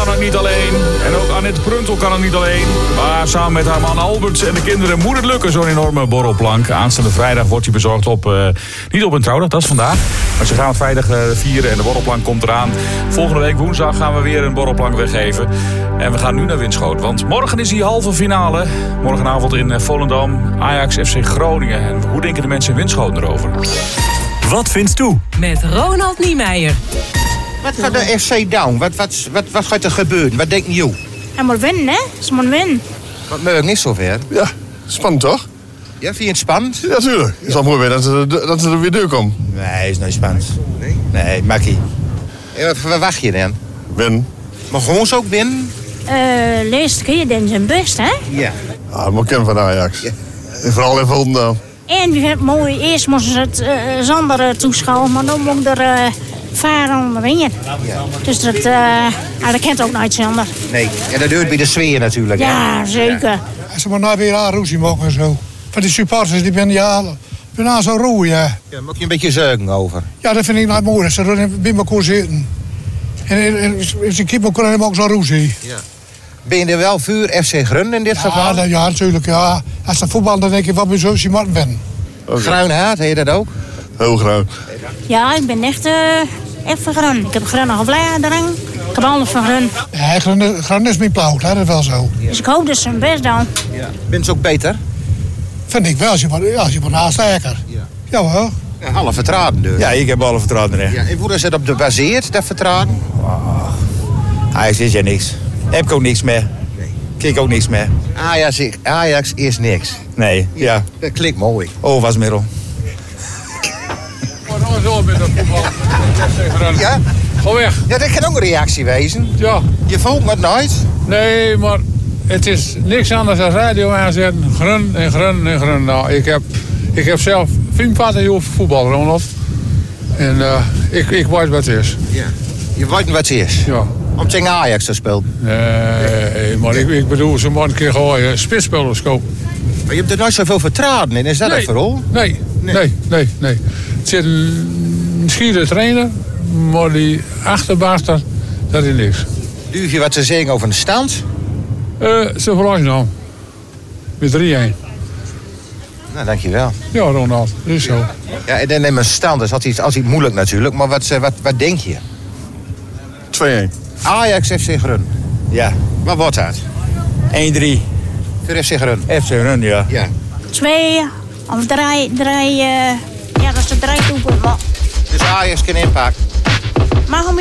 kan het niet alleen. En ook Annette Pruntel kan het niet alleen. Maar samen met haar man Albert en de kinderen moet het lukken, zo'n enorme borrelplank. Aanstaande vrijdag wordt die bezorgd niet op een trouwdag, dat is vandaag. Maar ze gaan het vrijdag vieren en de borrelplank komt eraan. Volgende week woensdag gaan we weer een borrelplank weggeven. En we gaan nu naar Winschoten, want morgen is die halve finale. Morgenavond in Volendam, Ajax FC Groningen. En hoe denken de mensen in Winschoten erover? Wat vindt u? Met Ronald Niemeyer. Wat gaat de FC doen? Wat gaat er gebeuren? Wat denken jullie? Hij moet winnen, hè? Ze moet winnen. Wat morgen is zover? Ja, spannend toch? Ja, vind je het spannend? Ja, natuurlijk. Het is al mooi weer dat ze er weer doorkomt. Nee, is nooit spannend. Nee? Nee, makkie. En wat verwacht je dan? Win. Maar gewoon ze ook winnen? Laatste keer deed zijn best, hè? Ja. Ah, dat moet ik kennen van Ajax. Ja. En vooral in Volendam. En wie vindt het mooi, eerst moesten ze het zonder toeschouwen, maar dan moet er varen onderin. Ja. Dus dat kent ook nooit zonder. Nee, en dat duurt bij de sfeer natuurlijk. Ja, hè? zeker. Ja. Ze moeten nou weer aan ruzie mogen en zo. Want die supporters die ben aan zo roe, ja. Ja, maak je een beetje zeugen over. Ja, dat vind ik nou mooi. Dat ze er bij elkaar zitten. En ze kiepen kunnen ook zo ruzie. Ja. Ben je er wel vuur FC Grun in dit geval? Ja, natuurlijk. Ja. Als dat voetbal, dan denk je, wat ben je zo moeten ben. Okay. Gruinhaard, heet je dat ook? Heel groot. Ja, ik ben echt van Grun. Ik heb Grun nog een vleierdrang. Ik heb alles van Grun. Ja, Grun is mijn plauw, dat is wel zo. Dus ik hoop dat ze hun best doen. Ja. Ben ze ook beter? Vind ik wel, als je wordt haast sterker. Ja. Jawel. Ja, alle vertrouwen dus. Ja, ik heb alle vertrouwen erin. Ja, en hoe is het op gebaseerd, dat vertrouwen? Ajax is ja niks. Heb ik ook niks meer. Nee. Kijk ook niks meer. Ajax is niks. Nee, ja. Dat klinkt mooi. Oh, was middel. Zo met dat voetbal. Ja? Gewoon weg. Ja, dat kan ook een reactie wezen. Ja. Je voelt me nooit. Nee, maar het is niks anders dan radio aanzetten. Grun en grun en grun. Nou, ik heb zelf 45 jaar voetbal, Ronald. En ik weet wat het is. Ja. Je weet wat het is. Ja. Om tegen Ajax te spelen. Nee, maar ik bedoel, ze moeten een keer gewoon spitsspelers kopen. Maar je hebt er nooit zoveel vertrouwen in. Is dat het vooral? Nee. Het zit een schiere trainer, maar die achterbaster, dat is niks. Durf je wat te zeggen over de stand? Ze verliezen nou. Met 3-1. Nou, dankjewel. Ja, Ronald, dat is zo. Ja, en dan neem een stand. Dat is altijd moeilijk natuurlijk. Maar wat denk je? 2-1. Ajax FC Grun. Ja. Wat wordt dat? 1-3. Voor FC Grun. FC Run, ja. Ja. 2 of 3, ja, dat is de 3 toepen. Dus Ajax kan inpakken. Maar